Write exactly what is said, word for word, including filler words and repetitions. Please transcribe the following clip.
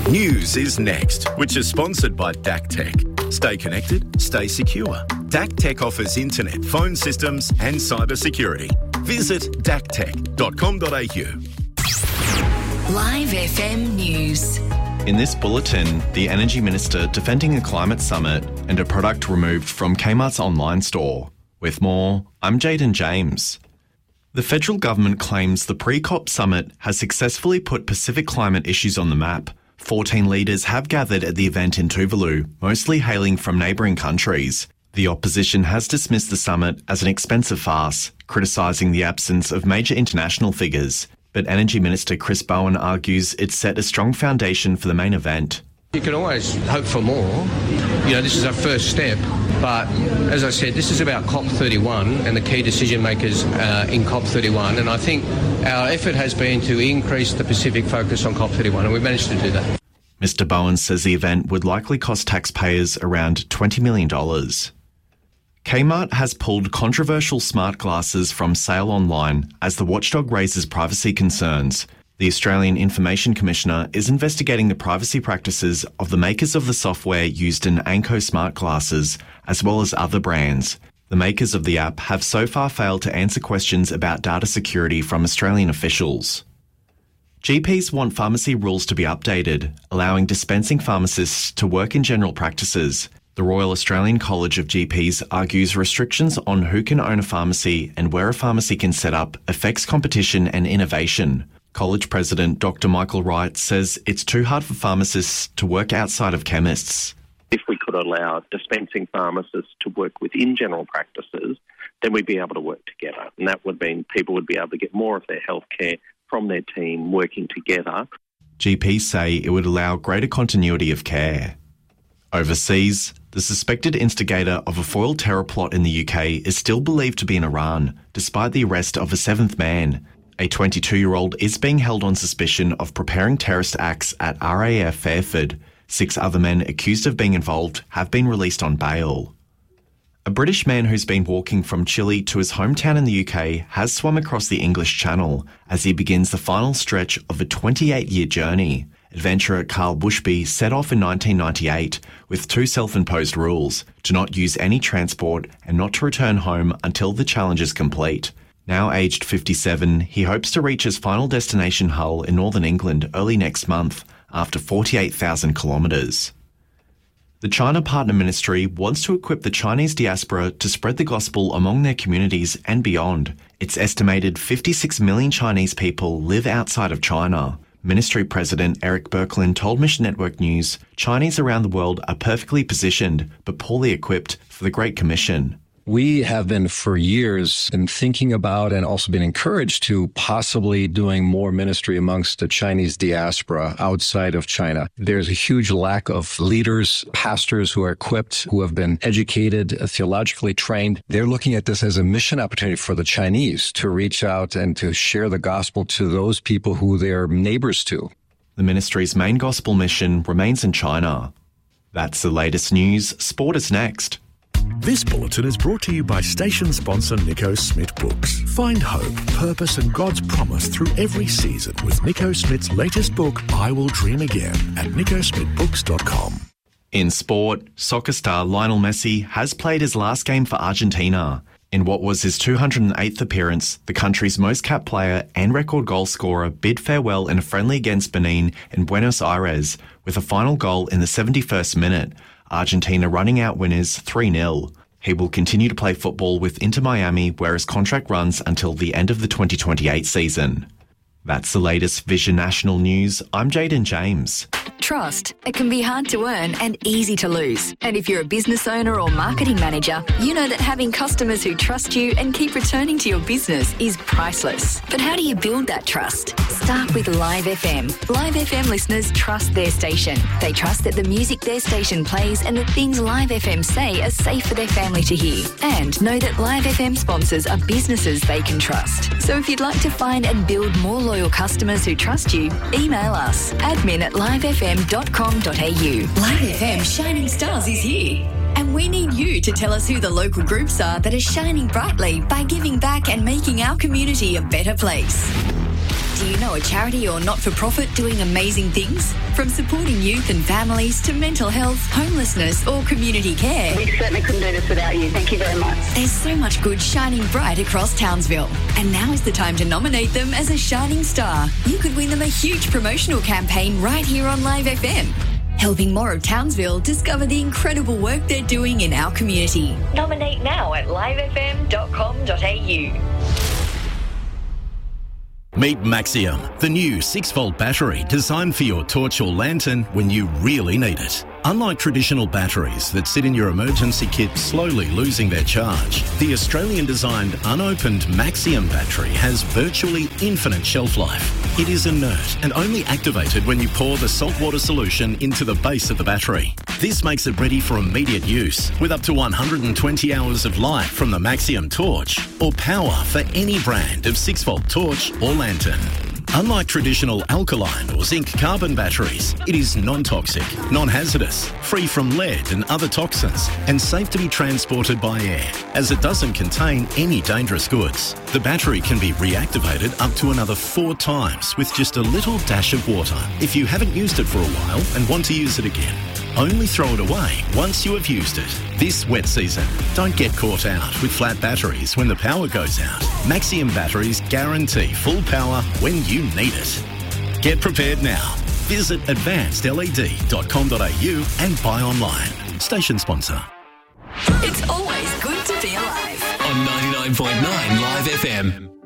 News is Next, which is sponsored by D A C Tech. Stay connected, stay secure. D A C Tech offers internet, phone systems and cyber security. Visit d a c tech dot com dot a u. Live F M News. In this bulletin, the Energy Minister defending a climate summit and a product removed from Kmart's online store. With more, I'm Jaden James. The federal government claims the pre-COP summit has successfully put Pacific climate issues on the map. fourteen leaders have gathered at the event in Tuvalu, mostly hailing from neighbouring countries. The opposition has dismissed the summit as an expensive farce, criticising the absence of major international figures. But Energy Minister Chris Bowen argues it's set a strong foundation for the main event. You can always hope for more. You know, this is our first step. But as I said, this is about COP thirty-one and the key decision makers uh, in COP thirty-one. And I think our effort has been to increase the Pacific focus on COP thirty-one, and we've managed to do that. Mister Bowen says the event would likely cost taxpayers around twenty million dollars. Kmart has pulled controversial smart glasses from sale online as the watchdog raises privacy concerns. The Australian Information Commissioner is investigating the privacy practices of the makers of the software used in Anko smart glasses, as well as other brands. The makers of the app have so far failed to answer questions about data security from Australian officials. G Ps want pharmacy rules to be updated, allowing dispensing pharmacists to work in general practices. The Royal Australian College of G Ps argues restrictions on who can own a pharmacy and where a pharmacy can set up affects competition and innovation. College President Doctor Michael Wright says it's too hard for pharmacists to work outside of chemists. If we could allow dispensing pharmacists to work within general practices, then we'd be able to work together. And that would mean people would be able to get more of their healthcare from their team working together. G Ps say it would allow greater continuity of care. Overseas, the suspected instigator of a foiled terror plot in the U K is still believed to be in Iran, despite the arrest of a seventh man. A twenty-two-year-old is being held on suspicion of preparing terrorist acts at R A F Fairford. Six other men accused of being involved have been released on bail. A British man who's been walking from Chile to his hometown in the U K has swum across the English Channel as he begins the final stretch of a twenty-eight-year journey. Adventurer Carl Bushby set off in nineteen ninety-eight with two self-imposed rules: to not use any transport and not to return home until the challenge is complete. Now aged fifty-seven, he hopes to reach his final destination, Hull, in northern England early next month, after forty-eight thousand kilometres. The China Partner Ministry wants to equip the Chinese diaspora to spread the gospel among their communities and beyond. It's estimated fifty-six million Chinese people live outside of China. Ministry President Eric Birkeland told Mission Network News, Chinese around the world are perfectly positioned but poorly equipped for the Great Commission. We have been for years been thinking about and also been encouraged to possibly doing more ministry amongst the Chinese diaspora outside of China. There's a huge lack of leaders, pastors who are equipped, who have been educated, theologically trained. They're looking at this as a mission opportunity for the Chinese to reach out and to share the gospel to those people who they're neighbors to. The ministry's main gospel mission remains in China. That's the latest news. Sport is next. This bulletin is brought to you by station sponsor Nico Smith Books. Find hope, purpose and God's promise through every season with Nico Smith's latest book, I Will Dream Again, at nico smith books dot com. In sport, soccer star Lionel Messi has played his last game for Argentina. In what was his two hundred eighth appearance, the country's most capped player and record goal scorer bid farewell in a friendly against Benin in Buenos Aires with a final goal in the seventy-first minute. Argentina running out winners three nil. He will continue to play football with Inter Miami, where his contract runs until the end of the twenty twenty-eight season. That's the latest Vision National News. I'm Jaden James. Trust. It can be hard to earn and easy to lose. And if you're a business owner or marketing manager, you know that having customers who trust you and keep returning to your business is priceless. But how do you build that trust? Start with Live F M. Live F M listeners trust their station. They trust that the music their station plays and the things Live F M say are safe for their family to hear. And know that Live F M sponsors are businesses they can trust. So if you'd like to find and build more loyal customers who trust you, email us, admin at live f m dot com dot a u. Live F M Shining Stars is here. And we need you to tell us who the local groups are that are shining brightly by giving back and making our community a better place. Do you know a charity or not-for-profit doing amazing things? From supporting youth and families to mental health, homelessness or community care. We certainly couldn't do this without you. Thank you very much. There's so much good shining bright across Townsville. And now is the time to nominate them as a shining star. You could win them a huge promotional campaign right here on Live F M. Helping more of Townsville discover the incredible work they're doing in our community. Nominate now at live f m dot com dot a u. Meet Maxium, the new six-volt battery designed for your torch or lantern when you really need it. Unlike traditional batteries that sit in your emergency kit slowly losing their charge, the Australian-designed unopened Maxium battery has virtually infinite shelf life. It is inert and only activated when you pour the saltwater solution into the base of the battery. This makes it ready for immediate use with up to one hundred twenty hours of life from the Maxium torch or power for any brand of six-volt torch or lantern. Unlike traditional alkaline or zinc carbon batteries, it is non-toxic, non-hazardous, free from lead and other toxins, and safe to be transported by air, as it doesn't contain any dangerous goods. The battery can be reactivated up to another four times with just a little dash of water if you haven't used it for a while and want to use it again. Only throw it away once you have used it. This wet season, don't get caught out with flat batteries when the power goes out. Maxium batteries guarantee full power when you need it. Get prepared now. Visit advanced l e d dot com dot a u and buy online. Station sponsor. It's always good to be alive. On ninety-nine point nine Live F M.